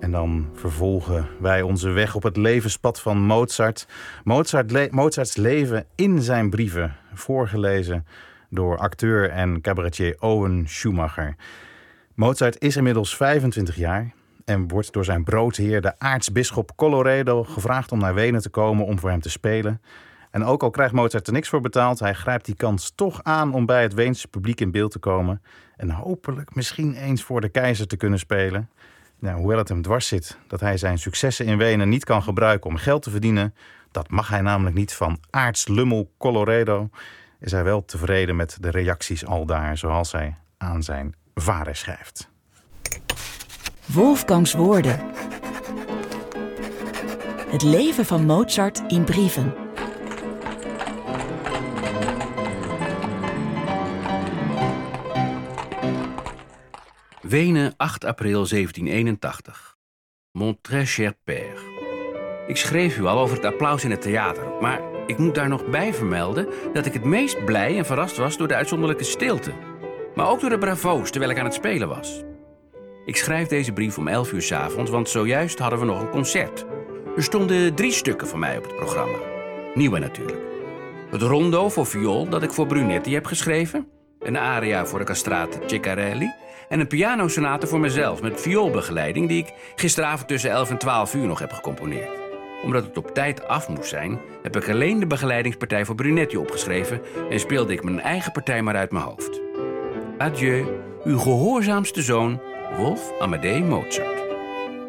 En dan vervolgen wij onze weg op het levenspad van Mozart. Mozarts leven in zijn brieven, voorgelezen door acteur en cabaretier Owen Schumacher. Mozart is inmiddels 25 jaar en wordt door zijn broodheer, de aartsbisschop Colloredo, gevraagd om naar Wenen te komen om voor hem te spelen. En ook al krijgt Mozart er niks voor betaald, hij grijpt die kans toch aan om bij het Weense publiek in beeld te komen en hopelijk misschien eens voor de keizer te kunnen spelen. Nou, hoewel het hem dwars zit dat hij zijn successen in Wenen niet kan gebruiken om geld te verdienen, dat mag hij namelijk niet van aartslummel Colloredo, is hij wel tevreden met de reacties aldaar, zoals hij aan zijn vader schrijft. Wolfgangs woorden. Het leven van Mozart in brieven. Wenen, 8 april 1781. Mon très cher père. Ik schreef u al over het applaus in het theater, maar ik moet daar nog bij vermelden dat ik het meest blij en verrast was door de uitzonderlijke stilte. Maar ook door de bravo's terwijl ik aan het spelen was. Ik schrijf deze brief om 11 uur 's avonds, want zojuist hadden we nog een concert. Er stonden 3 stukken van mij op het programma. Nieuwe natuurlijk. Het rondo voor viool dat ik voor Brunetti heb geschreven. Een aria voor de castrate Ceccarelli. En een pianosonate voor mezelf met vioolbegeleiding die ik gisteravond tussen 11 en 12 uur nog heb gecomponeerd. Omdat het op tijd af moest zijn, heb ik alleen de begeleidingspartij voor Brunetti opgeschreven en speelde ik mijn eigen partij maar uit mijn hoofd. Adieu, uw gehoorzaamste zoon, Wolf Amadé Mozart.